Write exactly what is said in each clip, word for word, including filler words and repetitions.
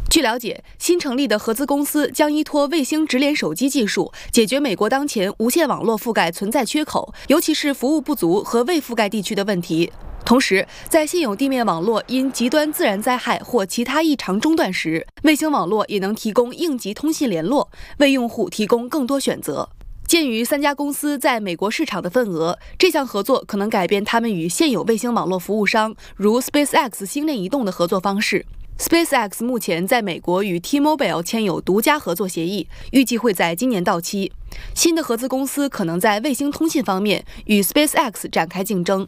据了解，新成立的合资公司将依托卫星直连手机技术，解决美国当前无线网络覆盖存在缺口，尤其是服务不足和未覆盖地区的问题。同时，在现有地面网络因极端自然灾害或其他异常中断时，卫星网络也能提供应急通信联络，为用户提供更多选择。鉴于三家公司在美国市场的份额，这项合作可能改变他们与现有卫星网络服务商如 SpaceX 星链移动的合作方式。SpaceX 目前在美国与 T-Mobile 签有独家合作协议，预计会在今年到期。新的合资公司可能在卫星通信方面与 SpaceX 展开竞争。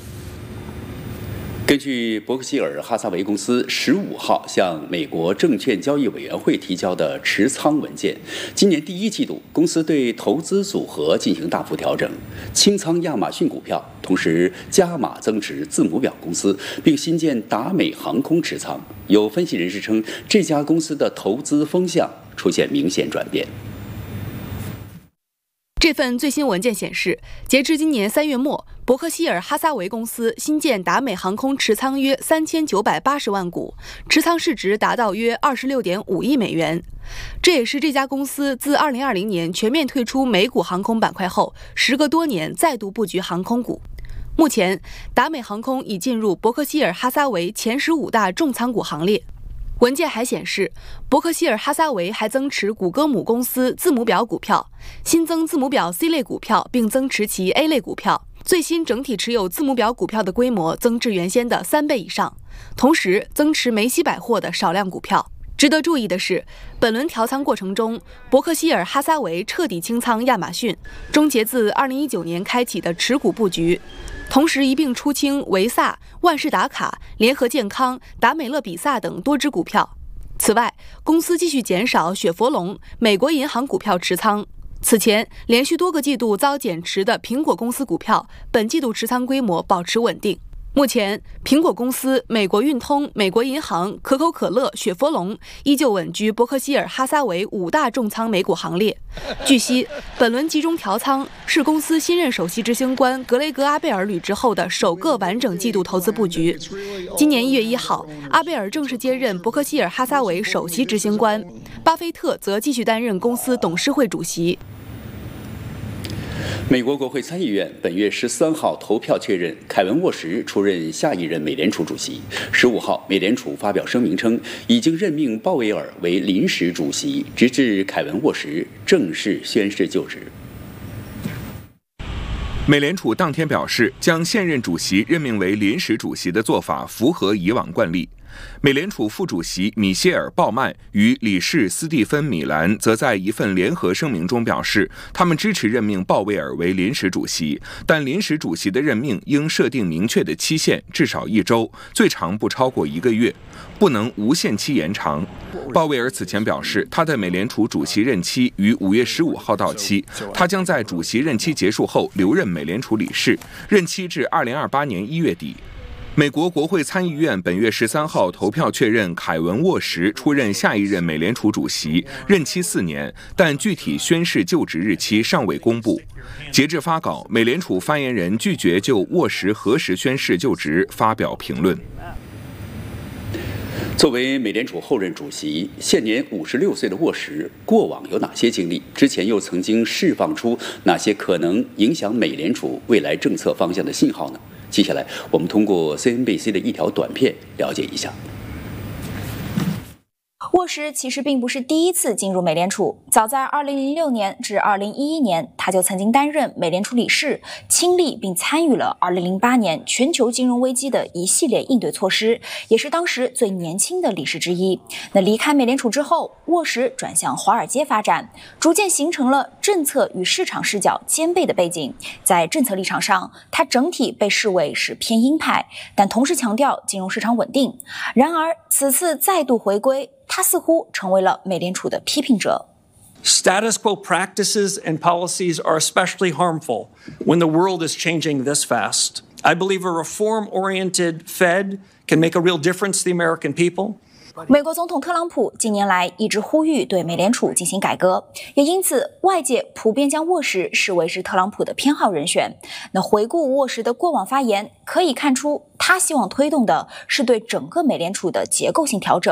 根据伯克希尔哈撒韦公司十五号向美国证券交易委员会提交的持仓文件，今年第一季度公司对投资组合进行大幅调整，清仓亚马逊股票，同时加码增持字母表公司，并新建达美航空持仓。有分析人士称，这家公司的投资风向出现明显转变。 这份最新文件显示，截至今年三月末，伯克希尔哈撒韦公司新建达美航空持仓约三千九百八十万股，持仓市值达到约二十六点五亿美元。这也是这家公司自二零二零年全面退出美股航空板块后，时隔多年再度布局航空股。目前，达美航空已进入伯克希尔哈撒韦前十五大重仓股行列。文件还显示，伯克希尔哈撒韦还增持谷歌母公司字母表股票，新增字母表 C 类股票，并增持其 A 类股票。最新整体持有字母表股票的规模增至原先的三倍以上，同时增持梅西百货的少量股票。值得注意的是，本轮调仓过程中，伯克希尔哈撒韦彻底清仓亚马逊，终结自二零一九年开启的持股布局。同时一并出清维萨、万事达卡、联合健康、达美乐比萨等多只股票。此外，公司继续减少雪佛龙、美国银行股票持仓。此前连续多个季度遭减持的苹果公司股票，本季度持仓规模保持稳定。目前，苹果公司、美国运通、美国银行、可口可乐、雪佛龙依旧稳居伯克希尔哈撒韦五大重仓美股行列。据悉，本轮集中调仓是公司新任首席执行官格雷格·阿贝尔履职后的首个完整季度投资布局。今年一月一号，阿贝尔正式接任伯克希尔哈撒韦首席执行官，巴菲特则继续担任公司董事会主席。 美国国会参议院本月十三号投票确认凯文·沃什出任下一任美联储主席。十五号，美联储发表声明称，已经任命鲍威尔为临时主席，直至凯文·沃什正式宣誓就职。 美联储当天表示，将现任主席任命为临时主席的做法符合以往惯例。美联储副主席米歇尔·鲍曼与理事斯蒂芬·米兰则在一份联合声明中表示，他们支持任命鲍威尔为临时主席，但临时主席的任命应设定明确的期限，至少一周，最长不超过一个月，不能无限期延长。鲍威尔此前表示，他的美联储主席任期于五月十五号到期，他将在主席任期结束后留任美联储理事，任期至二零二八年一月底。美国国会参议院本月十三号投票确认凯文·沃什出任下一任美联储主席，任期四年，但具体宣誓就职日期尚未公布。截至发稿，美联储发言人拒绝就沃什何时宣誓就职发表评论。 作为美联储后任主席，现年五十六岁的沃什过往有哪些经历？之前又曾经释放出哪些可能影响美联储未来政策方向的信号呢？接下来，我们通过 C N B C 的一条短片了解一下。 沃什其实并不是第一次进入美联储，早在二零零六年至二零一一年，他就曾经担任美联储理事，亲历并参与了二零零八年全球金融危机的一系列应对措施，也是当时最年轻的理事之一。那离开美联储之后，沃什转向华尔街发展，逐渐形成了政策与市场视角兼备的背景。在政策立场上，他整体被视为是偏鹰派，但同时强调金融市场稳定。然而，此次再度回归，他似乎成为了美联储的批评者。 Status quo practices and policies are especially harmful when the world is changing this fast. I believe a reform-oriented Fed can make a real difference to the American people. 美国总统特朗普近年来一直呼吁对美联储进行改革，也因此外界普遍将沃什视为是特朗普的偏好人选。那回顾沃什的过往发言，可以看出他希望推动的是对整个美联储的结构性调整。